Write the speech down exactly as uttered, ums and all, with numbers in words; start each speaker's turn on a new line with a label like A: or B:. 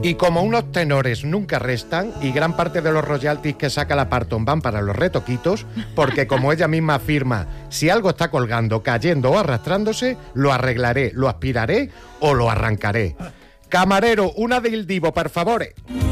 A: Y como unos tenores nunca restan, y gran parte de los royalties que saca la Parton van para los retoquitos, porque como ella misma afirma, si algo está colgando, cayendo o arrastrándose, lo arreglaré, lo aspiraré o lo arrancaré. Camarero, una del Divo, por favor.